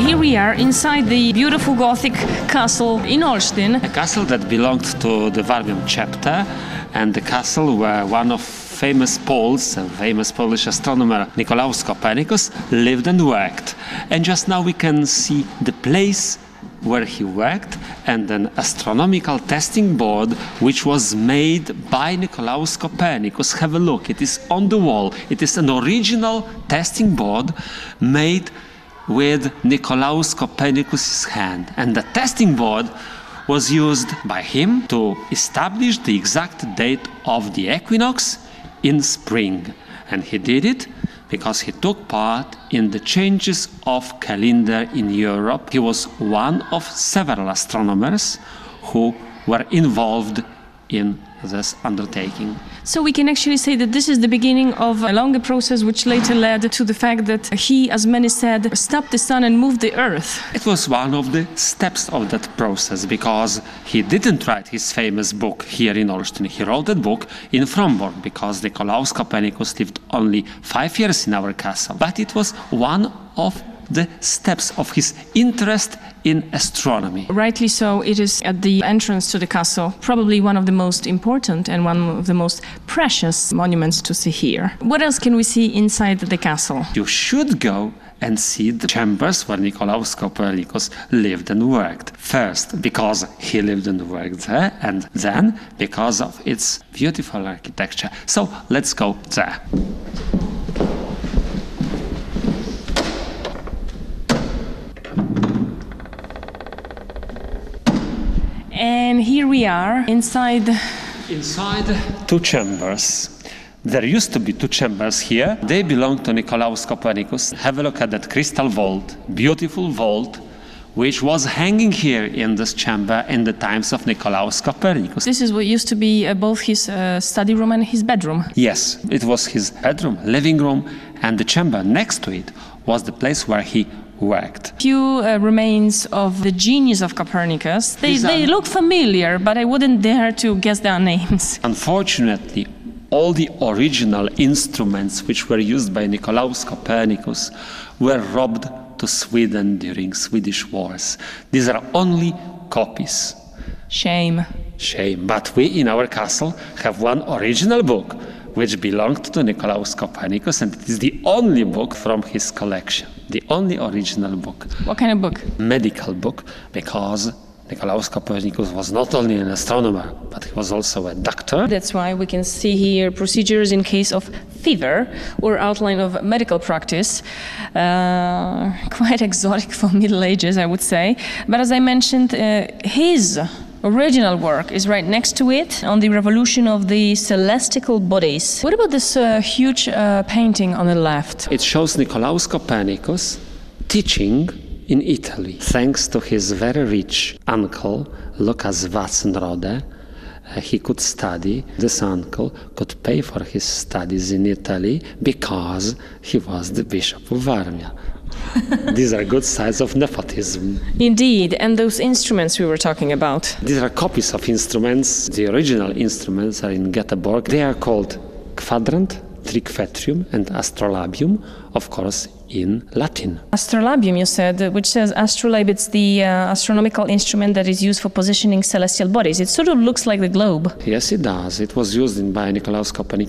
here we are inside the beautiful Gothic castle in Olsztyn. A castle that belonged to the Warmian chapter, and the castle where one of famous Polish astronomer Nicolaus Copernicus lived and worked. And just now we can see the place where he worked and an astronomical testing board which was made by Nicolaus Copernicus. Have a look, it is on the wall. It is an original testing board made with Nicolaus Copernicus' hand. And the testing board was used by him to establish the exact date of the equinox in spring. And he did it because he took part in the changes of calendar in Europe. He was one of several astronomers who were involved in this undertaking. So we can actually say that this is the beginning of a longer process which later led to the fact that he, as many said, stopped the sun and moved the earth. It was one of the steps of that process because he didn't write his famous book here in Olsztyn. He wrote that book in Frombork because Nicolaus Copernicus lived only 5 years in our castle. But it was one of the steps of his interest in astronomy. Rightly so, it is at the entrance to the castle, probably one of the most important and one of the most precious monuments to see here. What else can we see inside the castle? You should go and see the chambers where Nicolaus Copernicus lived and worked. First, because he lived and worked there, and then because of its beautiful architecture. So let's go there. And here we are inside two chambers. There used to be two chambers here. They belonged to Nicolaus Copernicus. Have a look at that crystal vault, beautiful vault, which was hanging here in this chamber in the times of Nicolaus Copernicus. This is what used to be both his study room and his bedroom. Yes, it was his bedroom, living room, and the chamber next to it was the place where he worked. Few remains of the genius of Copernicus. They look familiar, but I wouldn't dare to guess their names. Unfortunately, all the original instruments which were used by Nicolaus Copernicus were robbed to Sweden during Swedish wars. These are only copies. Shame. Shame. But we in our castle have one original book which belonged to Nicolaus Copernicus, and it is the only book from his collection. The only original book. What kind of book? Medical book, because Nicolaus Copernicus was not only an astronomer, but he was also a doctor. That's why we can see here procedures in case of fever or outline of medical practice. Quite exotic for Middle Ages, I would say. But as I mentioned, his original work is right next to it on the revolution of the celestial bodies. What about this huge painting on the left? It shows Nicolaus Copernicus teaching in Italy. Thanks to his very rich uncle, Lucas Watzenrode, he could study. This uncle could pay for his studies in Italy because he was the Bishop of Warmia. These are good signs of nepotism. Indeed, and those instruments we were talking about. These are copies of instruments. The original instruments are in Göteborg. They are called quadrant, triquetrium, and astrolabium, of course, in Latin. Astrolabium, you said, which says astrolabe, it's the astronomical instrument that is used for positioning celestial bodies. It sort of looks like the globe. Yes, it does. It was used by Nicolaus Copernicus